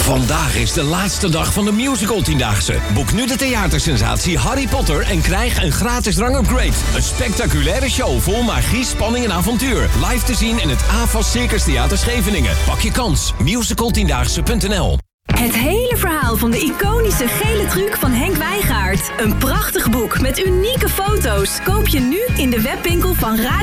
Vandaag is de laatste dag van de musical 10-daagse. Boek nu de theatersensatie Harry Potter en krijg een gratis rangupgrade. Een spectaculaire show vol magie, spanning en avontuur. Live te zien in het AFAS Circus Theater Scheveningen. Pak je kans. Musical10daagse.nl. Het hele verhaal van de iconische gele truc van Henk Wijngaard. Een prachtig boek met unieke foto's. Koop je nu in de webwinkel van Radio